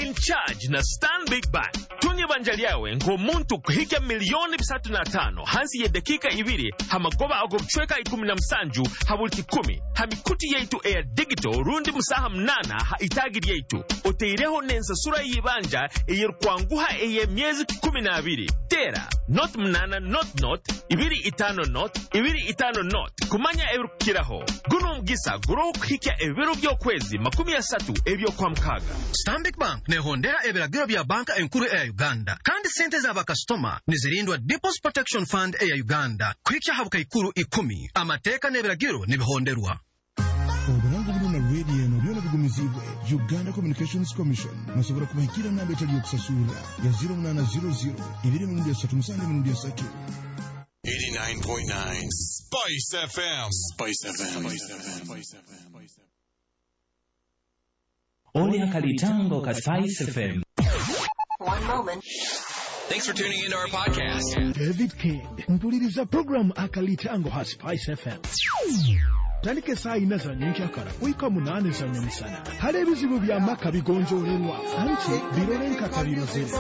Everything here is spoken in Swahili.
in charge na Stanbic Bank. Tunye banjaliawe ngomuntu kuhika milioni 35 hansi ya dakika ibiri hamagoba agobchweka 17 habulti 10 hamikuti yaitu air digital rundi musaha mnana ha itagiri yaitu oteireho nensa sura yibanja eyirkwanguha eye miezi 12 tera not mnana not ibiri itano not ibiri itano not kumanya ebirukiraho guno mgisa guro kuhika ebiro byokwezi 13 ebyo kwa mkaga. Stanbic Bank nehondera ebiragiro bya banka enkuru ya Uganda kandi sente za bakastoma nizirindwa Deposit Protection Fund ya Uganda kwikya habuka ikuru 10 amateka n'ebiragiro nibihonderwa. Oburango buli na radio no byona bigumizibwe Uganda Communications Commission musobora kubahikira na betali yokusasula ya 0800 23 89.9 Spice FM. Spice FM. Oli akalitango ka Spice FM. One moment. Thanks for tuning into our podcast. David King mpuliriza program akalitango ha Spice FM. Talike saa ina za nyenkyakala kuika 8 za nyamisana. Hale bizibu bya maka bigonjolerwa anti birolenka kabiroze.